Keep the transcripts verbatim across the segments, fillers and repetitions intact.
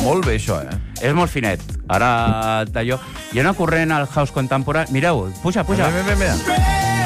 molt bé, això, eh? És molt finet. Ara, d'allò... Hi ha una corrent al house contemporani... Mireu, puja, puja. Mira, mira, mira.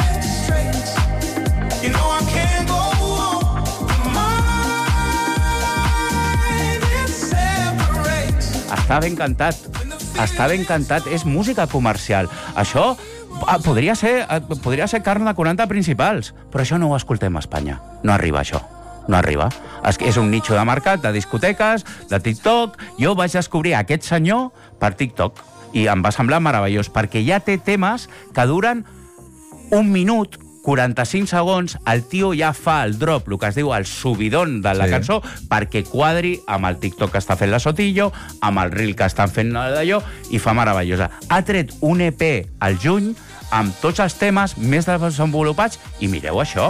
Està ben cantat. Està ben cantat. És música comercial. Això podria ser, podria ser carn de quaranta principals, però això no ho escoltem a Espanya. No arriba, això. No arriba. És un nicho de mercat, de discoteques, de TikTok. Jo vaig descobrir aquest senyor per TikTok i em va semblar meravellós, perquè ja té temes que duren un minut, quaranta-cinc segons, el tio ja fa el drop, el que es diu el subidon de la sí. cançó, perquè quadri amb el TikTok que està fent la Sotillo, amb el reel que estan fent d'allò, i fa meravellosa. Ha tret un E P al juny amb tots els temes més desenvolupats, i mireu això.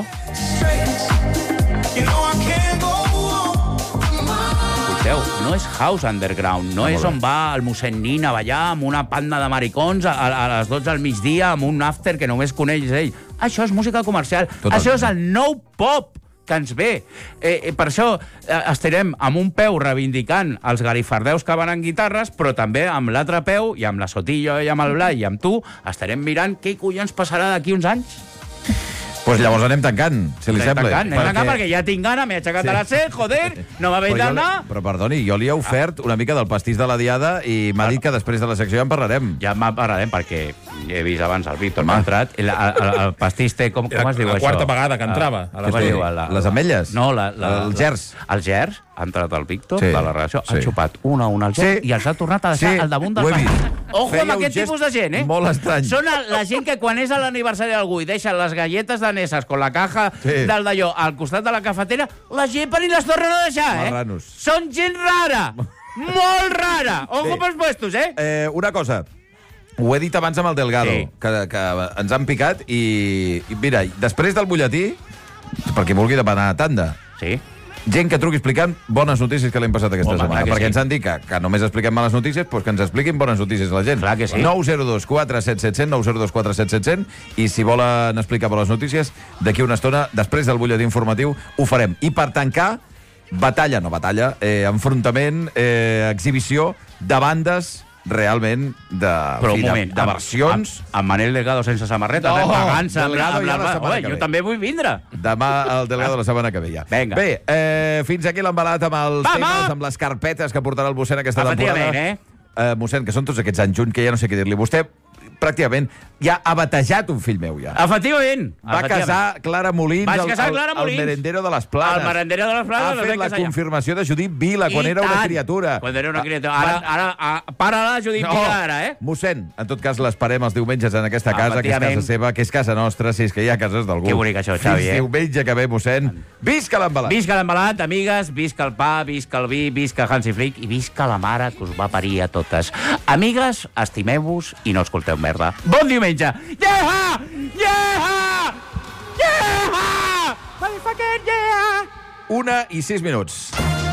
Escolteu, no és house underground, no és on va el mossèn Nin a ballar amb una panda de maricons a, a les dotze al migdia amb un after que només coneix ell. Això és música comercial. Totalment. Això és el nou pop que ens ve. Eh, eh, per això eh, estarem amb un peu reivindicant els garifardeus que van en guitarres, però també amb l'altre peu, i amb la Sotillo i amb el Blai i amb tu, estarem mirant què collons passarà d'aquí uns anys. Doncs pues llavors anem tancant, si li sembla. Tancant, anem perquè... tancant perquè ja tinc gana, m'he aixecat sí. a la set, joder, no m'ha veit d'anar. Però perdoni, jo li he ofert una mica del pastís de la diada i m'ha dit que després de la secció ja en parlarem. Ja en parlarem perquè he vist abans el Víctor, m'ha entrat. El, el, el pastís té, com, com es diu la això? La quarta vegada que entrava. A la diu, la, les ametlles? No, la, la, el gers. El gers, ha entrat el Víctor sí. de la redacció, sí. ha xupat una a una al gers sí. i els ha tornat a deixar sí. al damunt del pastís. Ojo Feia amb aquest tipus de gent, eh? Molt estrany. Són la gent que quan és a l'aniversari d'algú i deixa les galletes daneses con la caja sí. del d'allò al costat de la cafetera, la gent per i les tornen a deixar, eh? Marranos. Són gent rara, molt rara. Ojo pels puestos, eh? eh? Una cosa, ho he dit abans amb el Delgado, sí. que, que ens han picat i, i mira, després del butlletí, perquè vulgui demanar tanda, sí. gent que truqui explicant bones notícies que l'hem passat aquesta Home, setmana. Perquè sí. ens han dit que, que només expliquem males notícies, doncs que ens expliquin bones notícies a la gent. Clar que sí. nou zero dos quatre set set zero, nou zero dos quatre set set zero, i si volen explicar bones notícies, d'aquí una estona, després del butlletí informatiu, ho farem. I per tancar, batalla, no batalla, eh, enfrontament, eh, exhibició de bandes realment de, però fi, un moment, de, de versions. Amb, amb Manel Delgado sense samarreta, no, pagant-se amb, Delgado amb, ja amb, la amb, amb, jo també vull vindre. Demà el Delgado la setmana que ve ja. Venga. Bé, eh, fins aquí l'embalat amb els Va, temes, va. amb les carpetes que portarà el mossèn aquesta temporada. Eh? Eh, mossèn, que són tots aquests anys junts, que ja no sé què dir-li. Vostè pràcticament ja ha batejat un fill meu, ja. Efectivament. Va efectivament. casar Clara Molins, Vaig el, casar el, Clara el Molins. merendero de les Planes. El merendero de les Planes. Ha fet la confirmació de Judit Vila quan I era una tant. criatura. Quan era una criatura. Ara, ara, ara para-la, Judit No. Vila, ara, eh? Mossèn, en tot cas l'esperem els diumenges en aquesta casa, que és casa seva, que és casa nostra, si és que hi ha cases d'algú. Que bonic això, Xavi, Fins eh? diumenge que ve, mossèn. Visca l'embalat! Visca l'embalat, amigues, visca el pa, visca el vi, visca Hansi Flick i visca la mare que us va parir a totes. Amigues, estimeu-vos i no escolteu merda. Bon diumenge! Yeah! Yeah! Yeah! Motherfucking yeah! Una i sis minuts.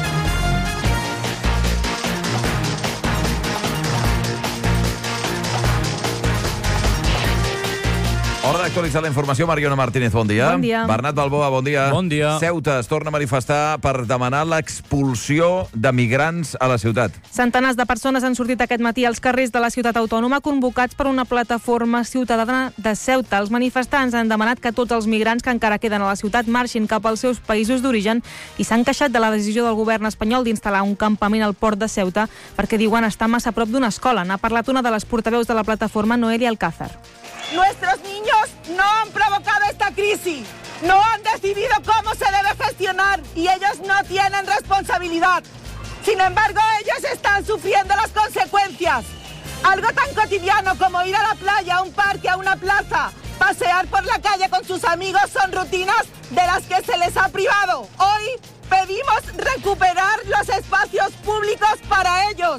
Hora d'actualitzar la informació. Mariona Martínez, bon dia. Bon dia. Bernat Balboa, bon dia. Bon dia. Ceuta es torna a manifestar per demanar l'expulsió de migrants a la ciutat. Centenars de persones han sortit aquest matí als carrers de la ciutat autònoma convocats per una plataforma ciutadana de Ceuta. Els manifestants han demanat que tots els migrants que encara queden a la ciutat marxin cap als seus països d'origen i s'han queixat de la decisió del govern espanyol d'instal·lar un campament al port de Ceuta perquè diuen estar massa a prop d'una escola. N'ha parlat una de les portaveus de la plataforma, Noelia Alcázar. Nuestros niños no han provocado esta crisis, no han decidido cómo se debe gestionar y ellos no tienen responsabilidad. Sin embargo, ellos están sufriendo las consecuencias. Algo tan cotidiano como ir a la playa, a un parque, a una plaza, pasear por la calle con sus amigos son rutinas de las que se les ha privado. Hoy pedimos recuperar los espacios públicos para ellos.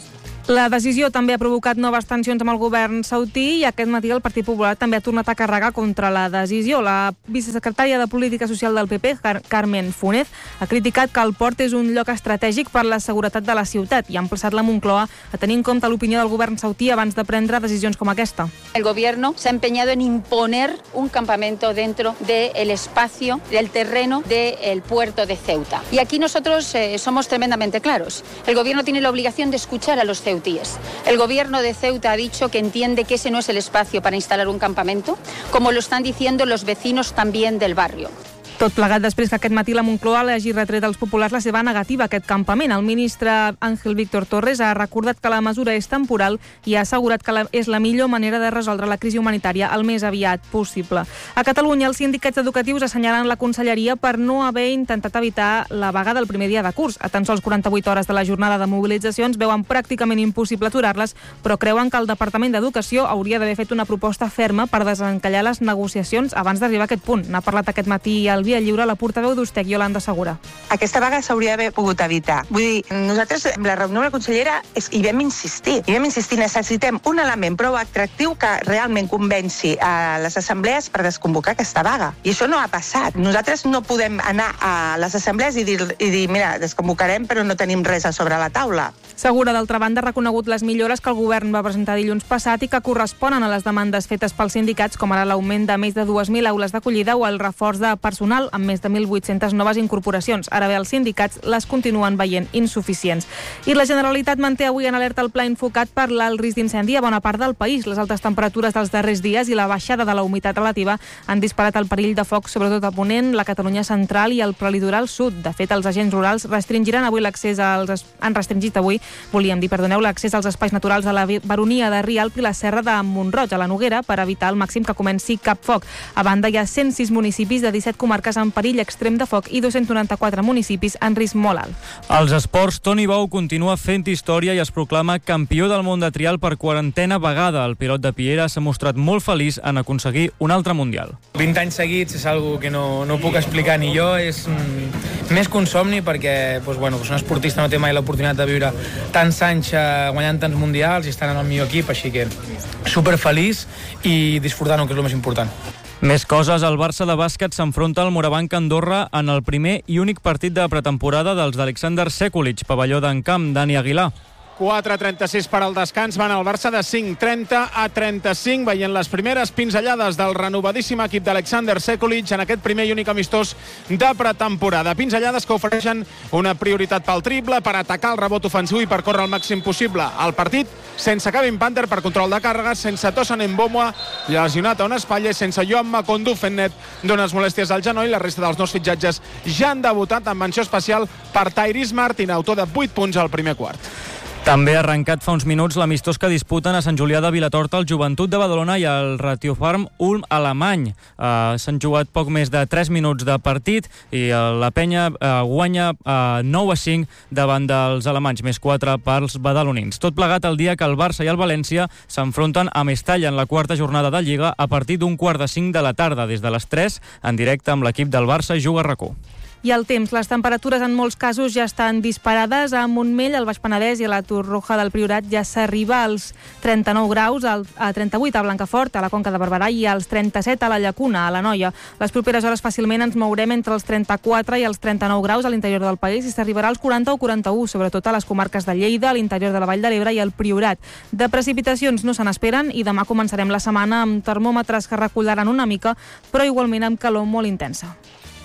La decisió també ha provocat noves tensions amb el govern saudí i aquest matí el Partit Popular també ha tornat a carregar contra la decisió. La vicesecretària de Política Social del P P, Carmen Funes, ha criticat que el port és un lloc estratègic per la seguretat de la ciutat i ha emplaçat la Moncloa a tenir en compte l'opinió del govern saudí abans de prendre decisions com aquesta. El gobierno se ha empeñado en imponer un campamento dentro del espacio, del terreno del puerto de Ceuta. Y aquí nosotros eh, somos tremendamente claros. El gobierno tiene la obligación de escuchar a los ceutíes. El gobierno de Ceuta ha dicho que entiende que ese no es el espacio para instalar un campamento, como lo están diciendo los vecinos también del barrio. Tot plegat després que aquest matí la Moncloa hagi retret als populars la seva negativa a aquest campament. El ministre Ángel Víctor Torres ha recordat que la mesura és temporal i ha assegurat que la, és la millor manera de resoldre la crisi humanitària el més aviat possible. A Catalunya, els sindicats educatius assenyalen la conselleria per no haver intentat evitar la vaga del primer dia de curs. A tan sols quaranta-vuit hores de la jornada de mobilitzacions veuen pràcticament impossible aturar-les, però creuen que el Departament d'Educació hauria d'haver fet una proposta ferma per desencallar les negociacions abans d'arribar a aquest punt. N'ha parlat aquest matí al Via Lliure la portaveu d'Ustec, Yolanda Segura. Aquesta vaga s'hauria d'haver pogut evitar. Vull dir, nosaltres, en la reunió amb la consellera, hi vam insistir. Hi vam insistir, necessitem un element prou atractiu que realment convenci a les assemblees per desconvocar aquesta vaga. I això no ha passat. Nosaltres no podem anar a les assemblees i dir, i dir mira, desconvocarem però no tenim res a sobre la taula. Segura, d'altra banda, ha reconegut les millores que el govern va presentar dilluns passat i que corresponen a les demandes fetes pels sindicats, com ara l'augment de més de dues mil aules d'acollida o el reforç de personal amb més de mil vuit-centes noves incorporacions. Ara bé, els sindicats les continuen veient insuficients. I la Generalitat manté avui en alerta el pla Infocat per l'alt risc d'incendi a bona part del país. Les altes temperatures dels darrers dies i la baixada de la humitat relativa han disparat el perill de foc, sobretot a Ponent, la Catalunya central i el prelitoral sud. De fet, els agents rurals restringiran avui l'accés als... han restringit avui, volíem dir, perdoneu, l'accés als espais naturals de la baronia de Rialp i la serra de Mont-roig, a la Noguera, per evitar al màxim que comenci cap foc. A banda, hi ha cent sis municipis de disset comarques en perill extrem de foc i dos-cents noranta-quatre municipis en risc molt alt. Als esports, Toni Bou continua fent història i es proclama campió del món de trial per quarantena vegada. El pilot de Piera s'ha mostrat molt feliç en aconseguir un altre mundial. vint anys seguits és algo que no, no puc explicar ni jo, és mm, més que un somni perquè doncs, bueno, doncs un esportista no té mai l'oportunitat de viure tants anys eh, guanyant tants mundials i estant en el millor equip, així que superfeliç i disfrutant-ho, que és el més important. Més coses, el Barça de bàsquet s'enfronta al Morabanc Andorra en el primer i únic partit de pretemporada dels d'Alexander Sekulic, pavelló d'en camp, Dani Aguilar. quatre trenta-sis per al descans, van al Barça de cinc trenta a trenta-cinc, veient les primeres pinzellades del renovadíssim equip d'Alexander Sekulic en aquest primer i únic amistós de pretemporada. Pinzellades que ofereixen una prioritat pel triple, per atacar el rebot ofensiu i per córrer el màxim possible. El partit sense Kevin Panther per control de càrregues, sense Tosan Mbomwa lesionat a una espatlla i sense Joan Makondu fent net d'unes molèsties al genoll. La resta dels nous fitxatges ja han debutat, amb menció especial per Tyrese Martin, autor de vuit punts al primer quart. També ha arrencat fa uns minuts l'amistós que disputen a Sant Julià de Vilatorta el Joventut de Badalona i el Ratiofarm Ulm alemany. Uh, S'han jugat poc més de tres minuts de partit i uh, la penya uh, guanya uh, nou a cinc davant dels alemanys, més quatre pels badalonins. Tot plegat el dia que el Barça i el València s'enfronten a Mestalla en la quarta jornada de Lliga a partir d'un quart de cinc de la tarda. Des de les tres, en directe amb l'equip del Barça, juga a RAC u. I el temps, les temperatures en molts casos ja estan disparades. A Montmell, al Baix Penedès i a la Torroja del Priorat ja s'arriba als trenta-nou graus, a trenta-vuit a Blancafort, a la Conca de Barberà i als trenta-set a la Llacuna, a la Noia. Les properes hores fàcilment ens mourem entre els trenta-quatre i els trenta-nou graus a l'interior del país i s'arribarà als quaranta o quaranta-u, sobretot a les comarques de Lleida, a l'interior de la Vall de l'Ebre i al Priorat. De precipitacions no se n'esperen i demà començarem la setmana amb termòmetres que recullaran una mica, però igualment amb calor molt intensa.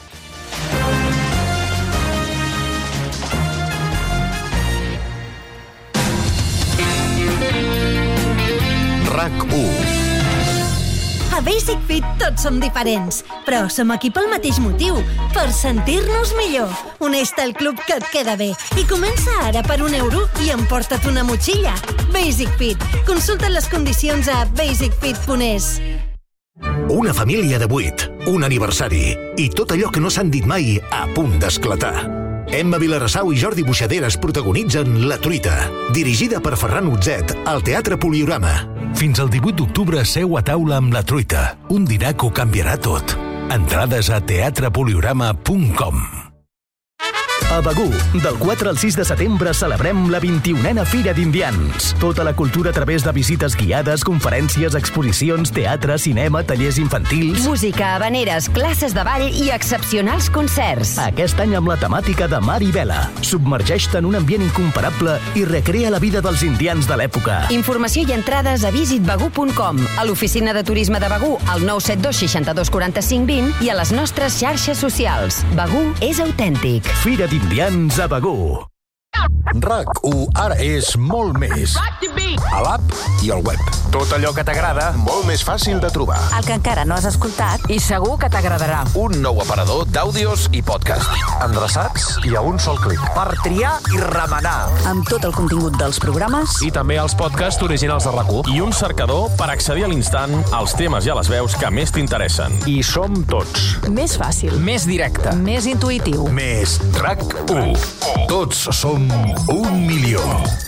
RAC u. A Basic Fit tots som diferents, però som aquí pel mateix motiu, per sentir-nos millor. Uneix-te al club que et queda bé i comença ara per un euro i emporta't una motxilla. Basic Fit. Consulta les condicions a basic fit punt es. Una família de vuit, un aniversari i tot allò que no s'han dit mai a punt d'esclatar. Emma Vilarassau i Jordi Buixaderes protagonitzen La truita, dirigida per Ferran Utzet al Teatre Poliorama. Fins al divuit d'octubre seu a taula amb La truita, un dinar que ho canviarà tot. Entrades a teatre poliorama punt com. A Begur, del quatre al sis de setembre celebrem la vint-i-unena Fira d'Indians. Tota la cultura a través de visites guiades, conferències, exposicions, teatre, cinema, tallers infantils... Música, habaneres, classes de ball i excepcionals concerts. Aquest any amb la temàtica de mar i vela. Submergeix-te en un ambient incomparable i recrea la vida dels indians de l'època. Informació i entrades a visit begur punt com, a l'oficina de turisme de Begur, al nou set dos seixanta-dos quaranta-cinc vint i a les nostres xarxes socials. Begur és autèntic. Fira d'Indians a Begur. RAC u ara és molt més. A l'app i al web. Tot allò que t'agrada, molt més fàcil de trobar. El que encara no has escoltat i segur que t'agradarà. Un nou aparador d'àudios i podcast. Endreçats i a un sol clic. Per triar i remenar. Amb tot el contingut dels programes. I també els podcasts originals de RAC u. I un cercador per accedir a l'instant als temes i a les veus que més t'interessen. I som tots. Més fàcil. Més directe. Més intuïtiu. Més RAC u. Tots som un milió.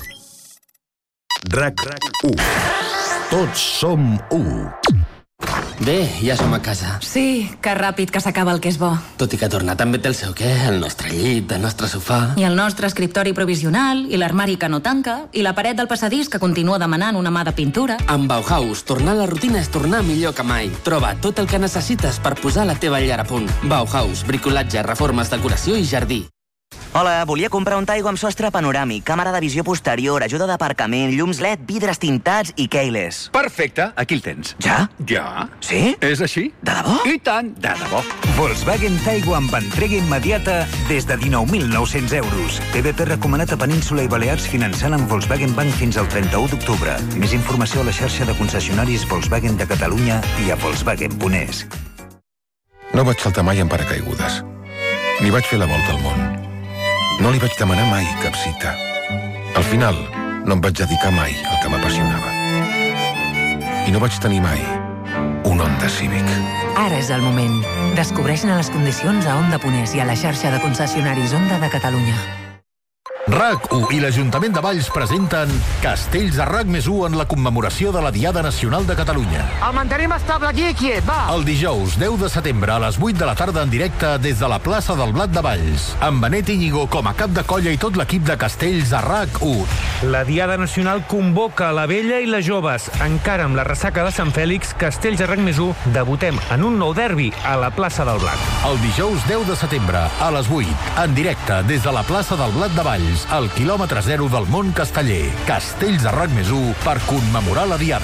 RAC u. Tots som u. Bé, ja som a casa. Sí, que ràpid que s'acaba el que és bo. Tot i que tornar també té el seu què, el nostre llit, el nostre sofà... I el nostre escriptori provisional, i l'armari que no tanca, i la paret del passadís que continua demanant una mà de pintura. Amb Bauhaus, tornar a la rutina és tornar millor que mai. Troba tot el que necessites per posar la teva llar a punt. Bauhaus, bricolatge, reformes, decoració i jardí. Hola, volia comprar un Taigo amb sostre panoràmic, càmera de visió posterior, ajuda d'aparcament, llums L E D, vidres tintats i keyless. Perfecte, aquí el tens. Ja? Ja. Sí? És així. De debò? I tant, de debò. Volkswagen Taigo amb entrega immediata des de dinou mil nou-cents euros. T V P recomanat a Península i Balears finançant amb Volkswagen Bank fins al trenta-u d'octubre. Més informació a la xarxa de concessionaris Volkswagen de Catalunya i a volkswagen punt es. No vaig saltar mai en paracaigudes. Ni vaig fer la volta al món. No li vaig demanar mai cap cita. Al final, no em vaig dedicar mai al que m'apassionava. I no vaig tenir mai un Honda Civic. Ara és el moment. Descobreix-ne les condicions a Honda punt es i a la xarxa de concessionaris Honda de Catalunya. RAC u i l'Ajuntament de Valls presenten Castells de RAC més u en la commemoració de la Diada Nacional de Catalunya. El mantenim estable aquí, quiet, va! El dijous deu de setembre a les vuit de la tarda en directe des de la plaça del Blat de Valls, amb Benet Íñigo com a cap de colla i tot l'equip de Castells de RAC u. La Diada Nacional convoca la vella i les joves. Encara amb la ressaca de Sant Fèlix, Castells de RAC més u debutem en un nou derbi a la plaça del Blat. El dijous deu de setembre a les vuit, en directe des de la plaça del Blat de Valls, al quilòmetre zero del món casteller. Castells de RAC més u per commemorar la Diada.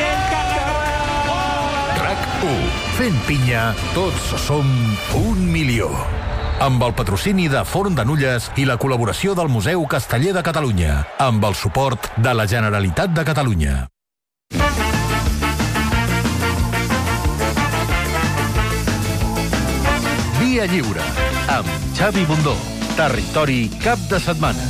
RAC u. Fent pinya, tots som un milió. Amb el patrocini de Forn de Nulles i la col·laboració del Museu Casteller de Catalunya. Amb el suport de la Generalitat de Catalunya. Via Lliure, amb Xavi Bundó. Territori cap de setmana.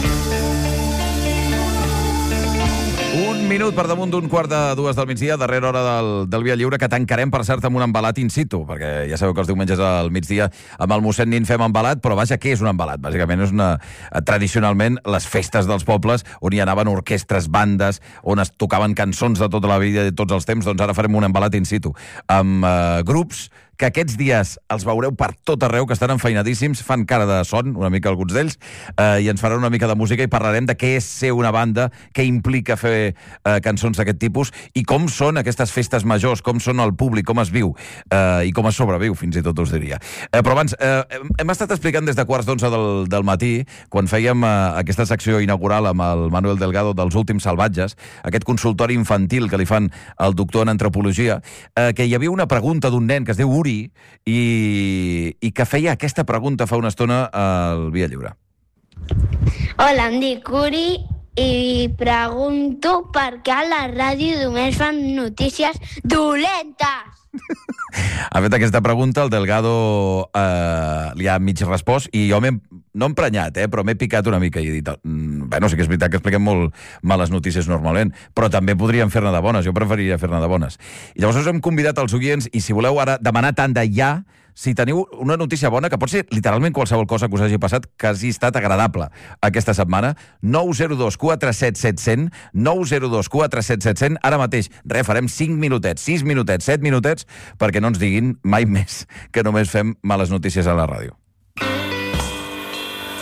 Un minut per damunt d'un quart de dues del migdia, darrera hora del, del Via Lliure, que tancarem, per cert, amb un embalat in situ, perquè ja sabeu que els diumenges al migdia amb el mossèn Nin fem embalat, però vaja, què és un embalat? Bàsicament és una, tradicionalment les festes dels pobles on hi anaven orquestres, bandes, on es tocaven cançons de tota la vida i de tots els temps, doncs ara farem un embalat in situ, amb eh, grups que aquests dies els veureu per tot arreu, que estan enfeinadíssims, fan cara de son, una mica alguns d'ells, eh, i ens faran una mica de música i parlarem de què és ser una banda, què implica fer eh, cançons d'aquest tipus i com són aquestes festes majors, com són el públic, com es viu eh, i com es sobreviu, fins i tot us diria. Eh, però abans, eh, hem estat explicant des de quarts d'onze del, del matí, quan fèiem eh, aquesta secció inaugural amb el Manuel Delgado dels Últims Salvatges, aquest consultori infantil que li fan al doctor en antropologia, eh, que hi havia una pregunta d'un nen que es diu Uri, I, i que feia aquesta pregunta fa una estona al Via Lliure. Hola, em dic Uri i pregunto per què a la ràdio només fan notícies dolentes. Ha fet aquesta pregunta, el Delgado eh, li ha mig respost i jo m'he, no he emprenyat, eh, però m'he picat una mica i he dit, mm, bueno, sí que és veritat que expliquem molt males notícies normalment, però també podríem fer-ne de bones, jo preferiria fer-ne de bones. I llavors us hem convidat als oients i si voleu ara demanar tant de ja, si teniu una notícia bona, que pot ser literalment qualsevol cosa que us hagi passat, que hagi estat agradable aquesta setmana, nou zero dos quatre set set zero zero, nou zero dos quatre set set zero zero, ara mateix, res, farem cinc minutets, sis minutets, set minutets, perquè no ens diguin mai més que només fem males notícies a la ràdio.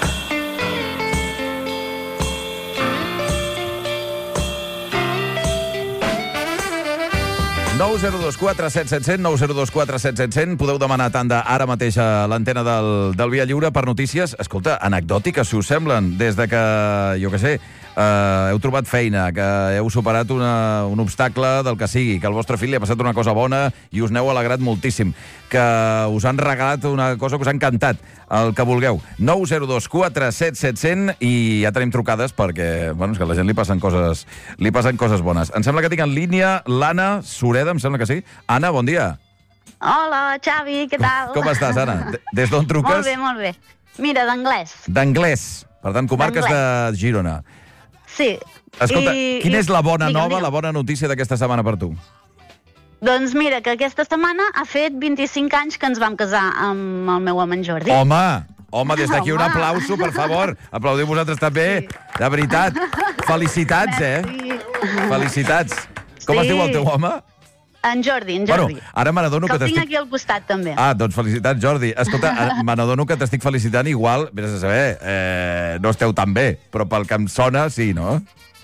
nou zero dos quatre set set zero, nou zero dos quatre set set zero. Podeu demanar tanda ara mateix a l'antena del, del Via Lliure per notícies, escolta, anecdòtiques, si us semblen, des de que, jo què sé, eh, heu trobat feina, que heu superat una, un obstacle del que sigui, que al vostre fill li ha passat una cosa bona i us n'heu alegrat moltíssim, que us han regalat una cosa que us ha encantat, el que vulgueu. nou zero dos quatre set set zero i ja tenim trucades perquè, bueno, és que a la gent li passen coses, li passen coses bones. Em sembla que tinc en línia l'Anna Sureda, em sembla que sí. Anna, bon dia. Hola, Xavi, què tal? Com estàs, Anna? Des d'on truques? Molt bé, molt bé. Mira, d'anglès. D'anglès. Per tant, comarques de Girona. Sí. Escolta, I, quina i... és la bona digue'm, nova, digue'm. la bona notícia d'aquesta setmana per tu? Doncs mira, que aquesta setmana ha fet vint-i-cinc anys que ens vam casar amb el meu home en Jordi. Home, home, des d'aquí un Home. aplauso, per favor. Aplaudiu vosaltres també. De veritat. Felicitats, eh? Felicitats. Com Sí. es diu el teu home? En Jordi, en Jordi. Bueno, ara me n'adono que que el tinc t'estic... aquí al costat, també. Ah, doncs felicitats, Jordi. Escolta, ara me n'adono que t'estic felicitant igual, vés a saber, eh, no esteu tan bé, però pel que em sona, sí, no?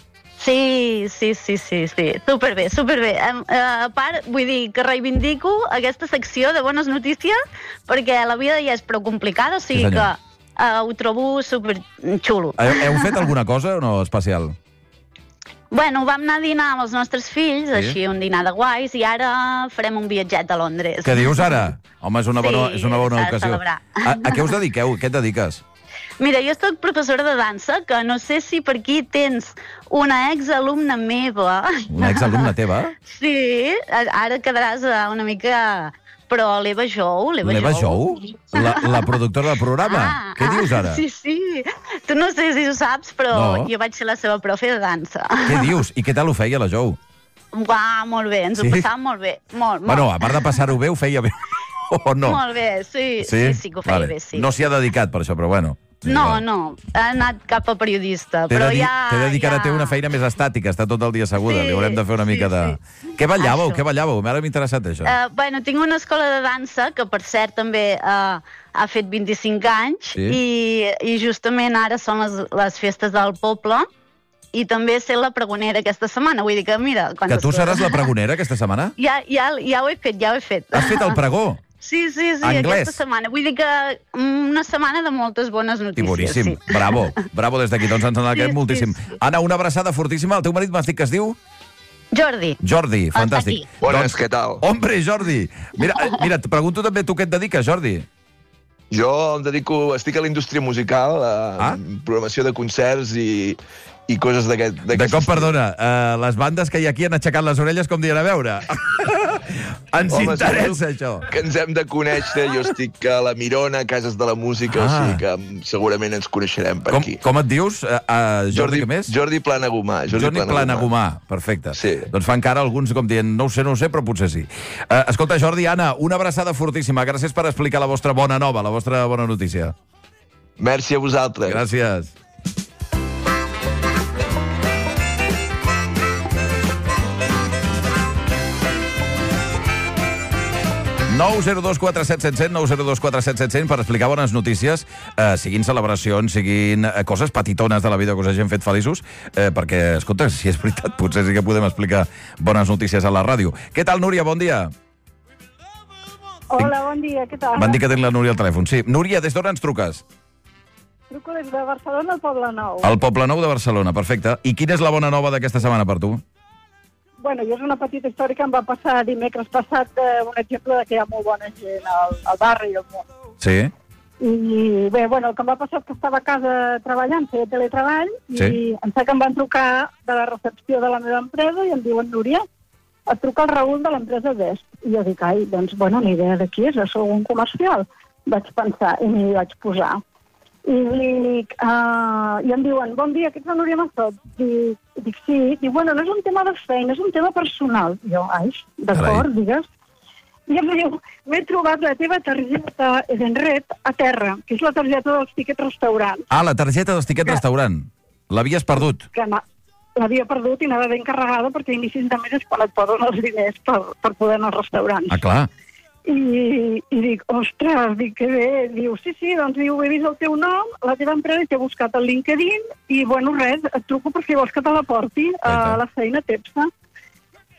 Sí, sí, sí, sí, sí. Superbé, superbé. A, a part, vull dir que reivindico aquesta secció de bones notícies perquè la vida ja és prou complicada, o sigui Sí, que senyor. uh, ho trobo superxulo. Heu, heu fet alguna cosa o no especial? Bueno, vam anar a dinar amb els nostres fills, Sí? així un dinar de guais, i ara farem un viatget a Londres. Què dius ara? Home, és una bona, Sí, és una bona s'ha de ocasió. celebrar. A, a què us dediqueu? Què et dediques? Mira, jo soc professora de dansa, que no sé si per aquí tens una exalumna meva. Una exalumna teva? Sí, ara quedaràs eh, una mica... Però l'Eva Jou, l'Eva Jou... L'Eva Jou? La, la productora del programa? Ah, Què dius ara? Ah, sí, sí. Tu no sé si ho saps, però No. jo vaig ser la seva profe de dansa. Què dius? I què tal ho feia la Jou? Uau, molt bé, ens Sí? ho passàvem molt bé. Molt, molt. Bueno, a part de passar-ho bé, ho feia bé. O no? Molt bé, sí, sí, sí, que ho feia Vale. bé, sí. No s'hi ha dedicat per això, però bueno. Sí, No, vale. no, ha anat cap a periodista, T'he però de dir, ja... t'he de dir que ara ja... té una feina més estàtica, està tot el dia asseguda, Sí, li haurem de fer una mica de... Què ballàveu? Això. Què ballàveu? Ara m'ha interessat això. Uh, bueno, tinc una escola de dansa que, per cert, també uh, ha fet vint-i-cinc anys Sí? i, i justament ara són les, les festes del poble i també ser la pregonera aquesta setmana. Vull dir que, mira... Que tu seràs la pregonera aquesta setmana? Ja, ja, ja ho he fet, ja ho he fet. Has fet el pregó? Sí, sí, sí, Anglès. aquesta setmana. Vull dir que una setmana de moltes bones I notícies. boníssim. Sí. Bravo. Bravo des d'aquí. Doncs ens n'alegrem Sí, sí, moltíssim. sí. Anna, una abraçada fortíssima. El teu marit m'has dit que es diu? Jordi. Jordi, fantàstic. aquí. Bones, què tal? Hombre, Jordi. Mira, eh, mira, et pregunto també tu què et dediques, Jordi. Jo em dedico, estic a la indústria musical, a ah? programació de concerts i, i coses d'aquest... De cop, perdona, uh, les bandes que hi ha aquí han aixecat les orelles com dient a veure. Ens Home, interessa, això. Que ens hem de conèixer. Jo estic a la Mirona, a Cases de la Música, Ah. o sigui que segurament ens coneixerem per Com, aquí. com et dius, uh, uh, Jordi, què més? Jordi Planagumà. Jordi, Jordi Planagumà, perfecte. Sí. Doncs fa encara alguns com dient, no ho sé, no ho sé, però potser sí. Uh, escolta, Jordi, Anna, una abraçada fortíssima. Gràcies per explicar la vostra bona nova, la vostra bona notícia. Merci a vosaltres. Gràcies. nou zero dos quatre set set zero, nou zero dos quatre set set zero per explicar bones notícies, eh, siguin celebracions, siguin eh, coses petitones de la vida que us hagin fet feliços, eh, perquè, escolta, si és veritat, potser sí que podem explicar bones notícies a la ràdio. Què tal, Núria? Bon dia. Hola, bon dia, què tal? Van dir que tenim la Núria al telèfon. Sí. Núria, des d'on ens truques? Truco des de Barcelona al Poble Nou. Al Poble Nou de Barcelona, perfecte. I quina és la bona nova d'aquesta setmana per tu? Bueno, jo és una petita història que em va passar dimecres passat, eh, un exemple de que hi ha molt bona gent al, al barri i al món. Sí? I bé, bueno, el que em va passar és que estava a casa treballant, feia teletreball, i Sí. em sap que em van trucar de la recepció de la meva empresa i em diuen, Núria, et truca el Raül de l'empresa Vest. I jo dic, ai, doncs, bueno, ni idea de qui és, és algun comercial. Vaig pensar i m'hi vaig posar. I, dic, uh, i em diuen, bon dia, que ets la Núria Massot? Dic, dic, sí. Dic, bueno, no és un tema de feina, és un tema personal. I jo, ai, d'acord, digues. I em diu, m'he trobat la teva targeta Edenred a terra, que és la targeta dels tiquets restaurant. Ah, la targeta dels tiquets restaurant. L'havies perdut. Que l'havia perdut i anava ben carregada perquè a inicis de mes és quan et posen els diners per, per poder anar als restaurants. Ah, clar. I, i dic, ostres, dic que bé. Diu, sí, sí, doncs diu, he vist el teu nom, la teva empresa, i t'he buscat al LinkedIn, i bueno, res, et truco per si vols que te la porti a la feina Tepsa.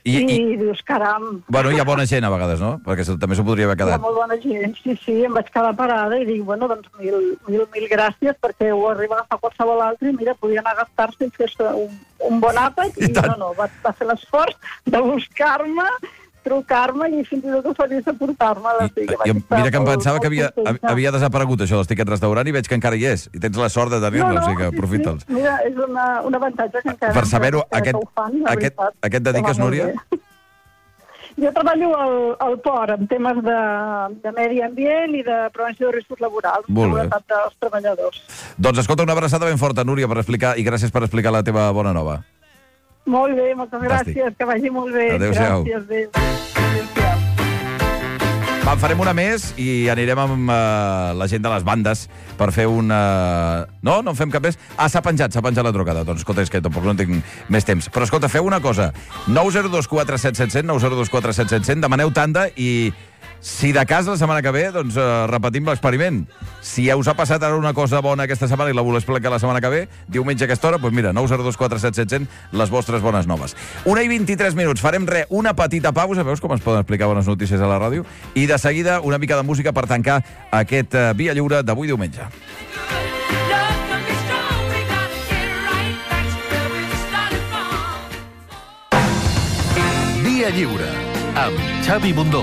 I, i dius, caram... Bueno, hi ha bona gent a vegades, no? Perquè també s'ho podria haver Hi ha quedat. molt bona gent, sí, sí, em vaig quedar parada i dic, bueno, doncs mil, mil, mil gràcies, perquè ho arriba a agafar qualsevol altre i mira, podia anar a gastar-se i fer-se un, un bon àpat, i, I no, no, va, va fer l'esforç de buscar-me, trucar-me i fins i tot oferir-se a portar-me. I, i, mira que em pensava que havia, havia desaparegut això dels tiquets restaurant i veig que encara hi és. I tens la sort de tenir-lo, no, no, o sigui que sí, aprofita'ls. Sí. Mira, és una, un avantatge que encara... Per saber-ho, aquest, fan, aquest, aquest dediques, Núria? Jo treballo al, al port en temes de, de medi ambient i de prevenció de riscos laborals, seguretat dels treballadors. Doncs escolta, una abraçada ben forta, Núria, per explicar, i gràcies per explicar la teva bona nova. Molt bé, moltes Fantàstic. Gràcies, que vagi molt bé. Adéu-siau. Gràcies, adéu. Va, farem una més i anirem amb uh, la gent de les bandes per fer una... No, no en fem cap més? Ah, s'ha penjat, s'ha penjat la trucada. Doncs escolta, és que tampoc no tinc més temps. Però escolta, feu una cosa. nou zero dos quatre set set zero zero, nou zero dos quatre set set zero zero, demaneu tanda i... Si de cas la setmana que ve, doncs uh, repetim l'experiment. Si ja us ha passat ara una cosa bona aquesta setmana i la voleu explicar la setmana que ve, diumenge a aquesta hora, doncs mira, nou zero dos quatre set set zero zero, les vostres bones noves. una i vint-i-tres minuts, farem res, una petita pausa, veus com es poden explicar bones notícies a la ràdio? I de seguida una mica de música per tancar aquest uh, Via Lliure d'avui diumenge. Via Lliure, amb Xavi Bundó.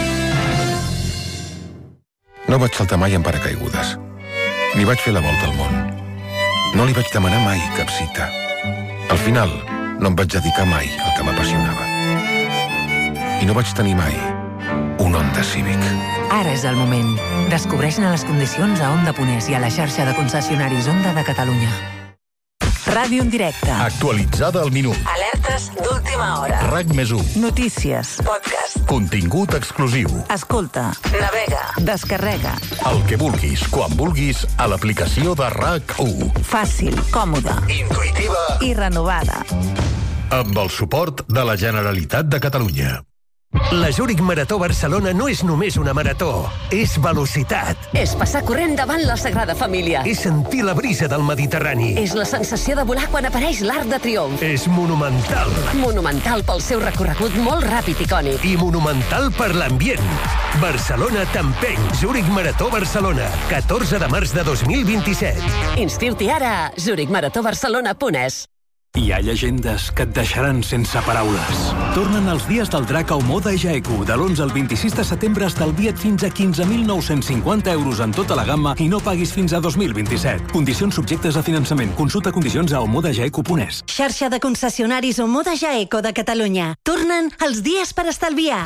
No vaig saltar mai en paracaigudes. Ni vaig fer la volta al món. No li vaig demanar mai cap cita. Al final, no em vaig dedicar mai al que m'apassionava. I no vaig tenir mai un Honda Civic. Ara és el moment. Descobreix-ne les condicions a Honda Punès i a la xarxa de concessionaris Honda de Catalunya. Ràdio en directe. Actualitzada al minut. Alertes d'última hora. RAC més u. Notícies. Podcast. Contingut exclusiu. Escolta. Navega. Descarrega. El que vulguis, quan vulguis, a l'aplicació de RAC u. Fàcil, còmoda, intuïtiva i renovada. Amb el suport de la Generalitat de Catalunya. La Zurich Marató Barcelona no és només una marató, és velocitat. És passar corrent davant la Sagrada Família. És sentir la brisa del Mediterrani. És la sensació de volar quan apareix l'Arc de Triomf. És monumental. Monumental pel seu recorregut molt ràpid i icònic. I monumental per l'ambient. Barcelona t'empeny. Zurich Marató Barcelona, catorze de març de dos mil vint-i-set. Inscriu-t'hi ara a zurich marató barcelona punt es. Hi ha llegendes que et deixaran sense paraules. Tornen els dies del drac a Omoda Jaeku. De l'onze al vint-i-sis de setembre estalvia't fins a quinze mil nou-cents cinquanta euros en tota la gamma i no paguis fins a dos mil vint-i-set. Condicions subjectes a finançament. Consulta condicions a omoda jaeku punt es. Xarxa de concessionaris Omoda Jaeco de Catalunya. Tornen els dies per estalviar.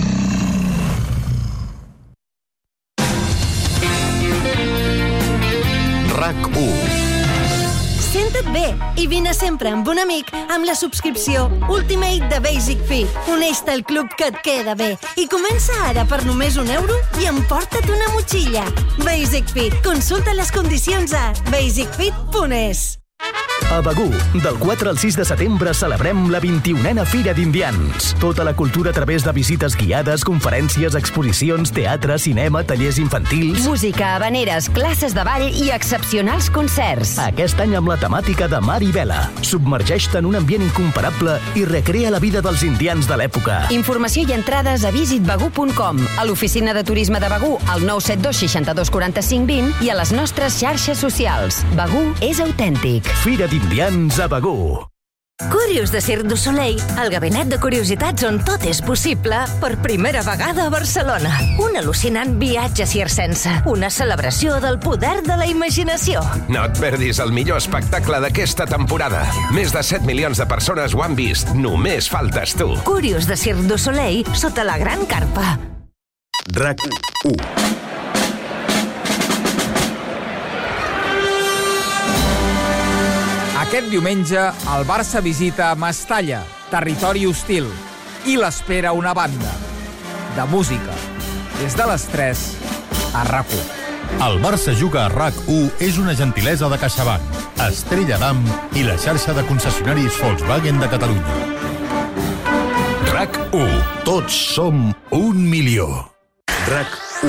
RAC u. Senta't bé i vine sempre amb un amic amb la subscripció Ultimate de Basic Fit. Uneix-te al club que et queda bé i comença ara per només un euro i emporta't una motxilla. Basic Fit. Consulta les condicions a basic fit punt es. A Begur, del quatre al sis de setembre celebrem la vint-i-unena Fira d'Indians. Tota la cultura a través de visites guiades, conferències, exposicions, teatre, cinema, tallers infantils... Música, habaneres, classes de ball i excepcionals concerts. Aquest any amb la temàtica de mar i vela. Submergeix-te en un ambient incomparable i recrea la vida dels indians de l'època. Informació i entrades a visit begur punt com, a l'oficina de turisme de Begur, al nou set dos seixanta-dos quaranta-cinc vint i a les nostres xarxes socials. Begur és autèntic. Fira d'Indians a Begur. Curios de Cirque du Soleil, el gabinet de curiositats on tot és possible per primera vegada a Barcelona. Un al·lucinant viatge circense, una celebració del poder de la imaginació. No et perdis el millor espectacle d'aquesta temporada. Més de set milions de persones ho han vist. Només faltes tu. Curios de Cirque du Soleil sota la gran carpa. RAC u. Aquest diumenge, el Barça visita Mestalla, territori hostil, i l'espera una banda de música. Des de les tres, a RAC u. El Barça juga a RAC u és una gentilesa de CaixaBank, Estrella d'Am i la xarxa de concessionaris Volkswagen de Catalunya. RAC u. Tots som un milió. RAC u.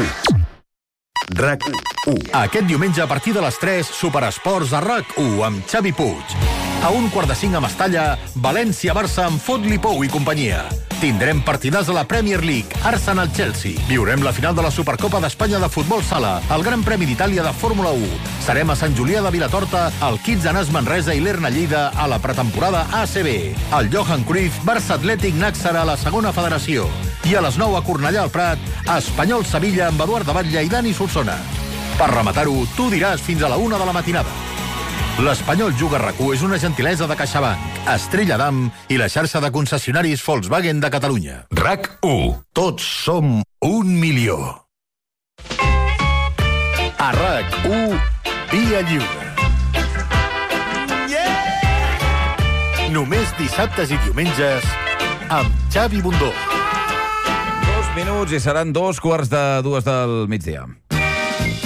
RAC u. Aquest diumenge a partir de les tres, Superesports a RAC u amb Xavi Puig. A un quart de cinc a Mestalla, València-Barça amb Fot-li Pou i companyia. Tindrem partidars a la Premier League, Arsenal-Chelsea. Viurem la final de la Supercopa d'Espanya de Futbol Sala, el Gran Premi d'Itàlia de Fórmula u. Serem a Sant Julià de Vilatorta, al Kids Anàs Manresa i l'Erna Lleida a la pretemporada A C B. El Johan Cruyff, Barça Atlètic Nàxara a la segona federació. I a les nou a Cornellà al Prat, Espanyol-Sevilla amb Eduard de Batlle i Dani Solsona. Per rematar-ho, tu diràs fins a la una de la matinada. L'Espanyol Juga RAC u és una gentilesa de CaixaBank, Estrella d'Am i la xarxa de concessionaris Volkswagen de Catalunya. RAC u. Tots som un milió. A RAC u, Via Lliure. Yeah! Només dissabtes i diumenges amb Xavi Bundó. Dos minuts i seran dos quarts de dues del migdia.